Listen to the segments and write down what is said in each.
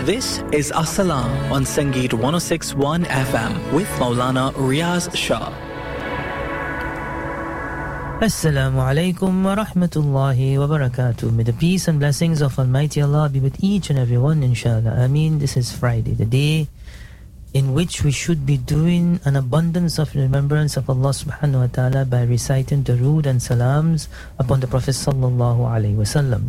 This is As-Salam on Sangeet 106.1 FM with Maulana Riaz Shah. Assalamu alaikum wa rahmatullahi wa barakatuh. May the peace and blessings of Almighty Allah be with each and every one, inshallah. Ameen. This is Friday, the day in which we should be doing an abundance of remembrance of Allah subhanahu wa ta'ala by reciting durood and salams upon the Prophet sallallahu alaihi wasallam.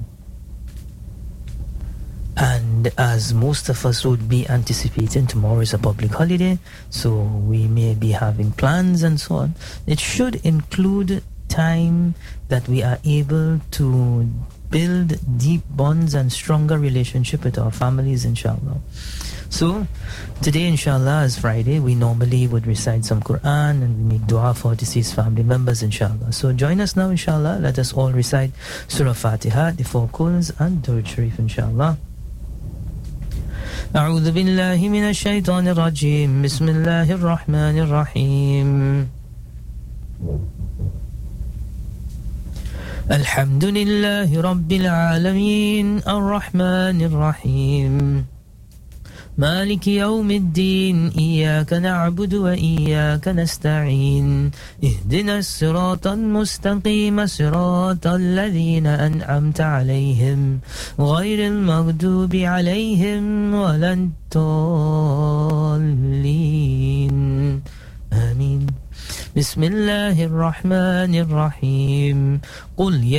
And as most of us would be anticipating, tomorrow is a public holiday, so we may be having plans and so on. It should include time that we are able to build deep bonds and stronger relationship with our families, inshallah. So today, inshallah, is Friday. We normally would recite some Quran and we make dua for deceased family members, inshallah. So join us now, inshallah. Let us all recite Surah Fatiha, the four Quls and Durud Sharif, inshallah. أعوذ بالله من الشيطان الرجيم بسم الله الرحمن الرحيم الحمد لله رب العالمين الرحمن الرحيم مالك يوم الدين إياك نعبد وإياك نستعين اهدنا الصراط المستقيم صراط الذين أنعمت عليهم غير المغضوب عليهم ولا الضالين آمين بسم الله الرحمن الرحيم قل